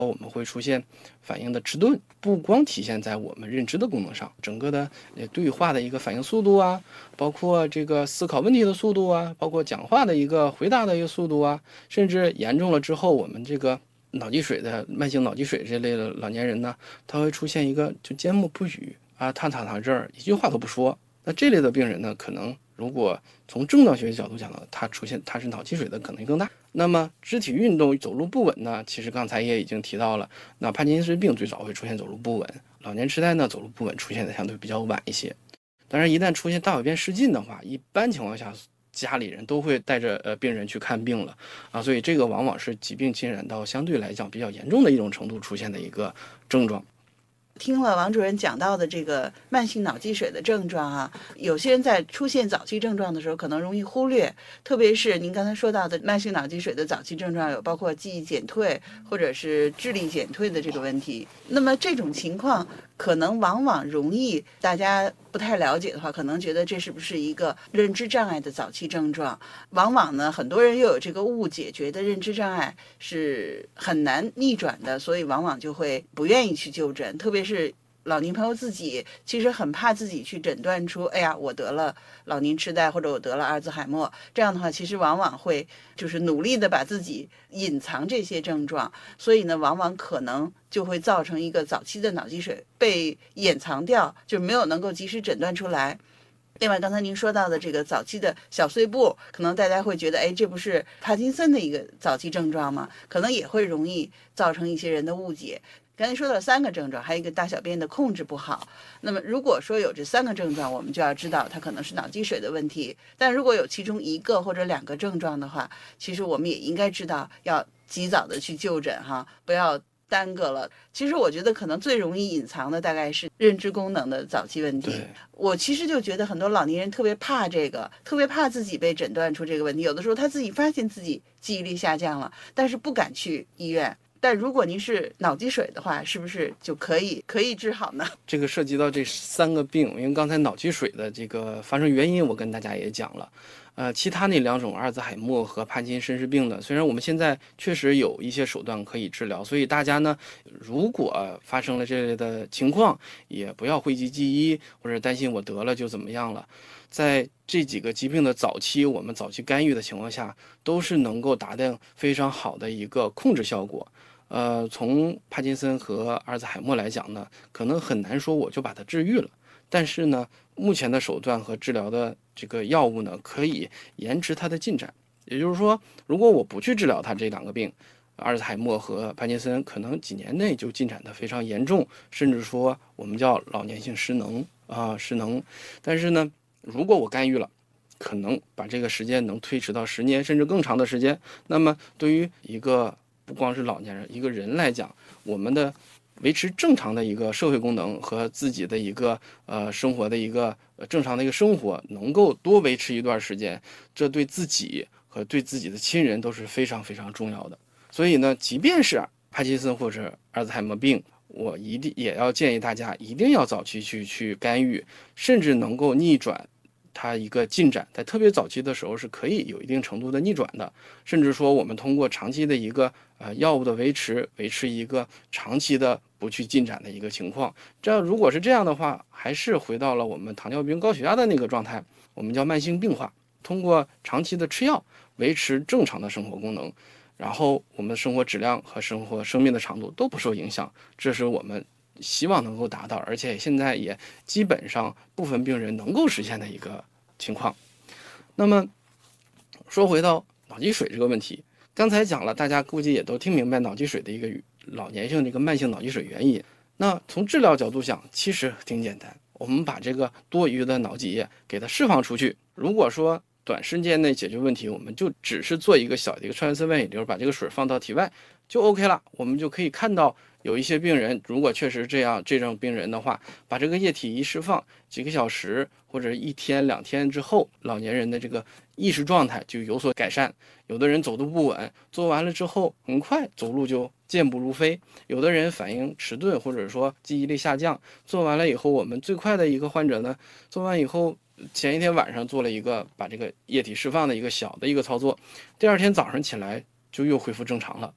我们会出现反应的迟钝，不光体现在我们认知的功能上，整个的对话的一个反应速度啊，包括这个思考问题的速度啊，包括讲话的一个回答的一个速度啊，甚至严重了之后，我们这个脑积水的慢性脑积水这类的老年人呢，他会出现一个就缄默不语啊，他躺这儿一句话都不说。那这类的病人呢，可能如果从症状学角度讲呢，他是脑积水的可能性更大。那么肢体运动走路不稳呢，其实刚才也已经提到了，那帕金森病最早会出现走路不稳，老年痴呆呢走路不稳出现的相对比较晚一些。当然，一旦出现大小便失禁的话，一般情况下家里人都会带着病人去看病了啊，所以这个往往是疾病侵染到相对来讲比较严重的一种程度出现的一个症状。 听了王主任讲到的这个慢性脑积水的症状啊，有些人在出现早期症状的时候可能容易忽略，特别是您刚才说到的慢性脑积水的早期症状有包括记忆减退或者是智力减退的这个问题。那么这种情况可能往往容易大家不太了解的话，可能觉得这是不是一个认知障碍的早期症状。往往呢，很多人又有这个误解，觉得认知障碍是很难逆转的，所以往往就会不愿意去就诊，特别是老年朋友自己其实很怕自己去诊断出，哎呀，我得了老年痴呆或者我得了阿尔兹海默，这样的话其实往往会就是努力的把自己隐藏这些症状，所以呢，往往可能就会造成一个早期的脑积水被掩藏掉，就没有能够及时诊断出来。另外，刚才您说到的这个早期的小碎步，可能大家会觉得，哎，这不是帕金森的一个早期症状吗？可能也会容易造成一些人的误解。刚才说到3个症状，还有一个大小便的控制不好。那么如果说有这3个症状，我们就要知道它可能是脑积水的问题。但如果有其中1个或者2个症状的话，其实我们也应该知道要及早的去就诊哈，不要耽搁了。其实我觉得可能最容易隐藏的大概是认知功能的早期问题。我其实就觉得很多老年人特别怕这个，特别怕自己被诊断出这个问题。有的时候他自己发现自己记忆力下降了，但是不敢去医院。但如果您是脑积水的话，是不是就可以治好呢？ 这个涉及到这3个病，因为刚才脑积水的这个发生原因我跟大家也讲了，其他那2种阿尔兹海默和帕金森氏病的，虽然我们现在确实有一些手段可以治疗，所以大家呢，如果发生了这类的情况，也不要讳疾忌医，或者担心我得了就怎么样了。在这几个疾病的早期，我们早期干预的情况下，都是能够达到非常好的一个控制效果。从帕金森和阿尔兹海默来讲呢，可能很难说我就把它治愈了。但是呢，目前的手段和治疗的这个药物呢，可以延迟它的进展。也就是说，如果我不去治疗它这2个病，阿尔兹海默和帕金森，可能几年内就进展得非常严重，甚至说我们叫老年性失能失能。但是呢，如果我干预了，可能把这个时间能推迟到10年甚至更长的时间。那么对于一个不光是老年人，一个人来讲，我们的维持正常的一个社会功能和自己的一个生活的一个正常的一个生活，能够多维持一段时间，这对自己和对自己的亲人都是非常非常重要的。所以呢，即便是帕金森或者阿尔兹海默病，我也要建议大家一定要早期去干预，甚至能够逆转它一个进展，在特别早期的时候是可以有一定程度的逆转的，甚至说我们通过长期的一个药物的维持一个长期的不去进展的一个情况。这如果是这样的话，还是回到了我们糖尿病高血压的那个状态，我们叫慢性病化，通过长期的吃药维持正常的生活功能，然后我们的生活质量和生命的长度都不受影响，这是我们希望能够达到，而且现在也基本上部分病人能够实现的一个情况。那么说回到脑积水这个问题，刚才讲了，大家估计也都听明白脑积水的一个老年性这个慢性脑积水原因。那从治疗角度讲，其实挺简单，我们把这个多余的脑积液给它释放出去。如果说短时间内解决问题，我们就只是做一个小的一个穿刺外引流，把这个水放到体外就 OK 了。我们就可以看到有一些病人，如果确实这种病人的话，把这个液体一释放，几个小时或者1天2天之后，老年人的这个意识状态就有所改善。有的人走路不稳，做完了之后很快走路就健步如飞；有的人反应迟钝或者说记忆力下降，做完了以后，我们最快的一个患者呢，做完以后前一天晚上做了一个把这个液体释放的一个小的一个操作，第2天早上起来就又恢复正常了。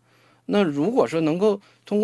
那如果说能够通过